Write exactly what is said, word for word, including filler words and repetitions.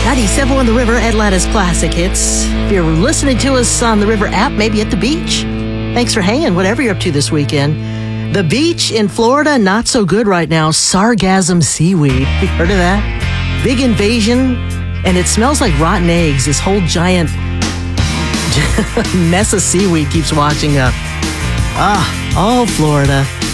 ninety-seven point one The River, Atlanta's classic hits. If you're listening to us on the River app, maybe at the beach, thanks for hanging, whatever you're up to this weekend. The beach in Florida, not so good right now. Sargassum seaweed. You heard of that? Big invasion, and it smells like rotten eggs. This whole giant mess of seaweed keeps washing up. Ah, oh, Florida.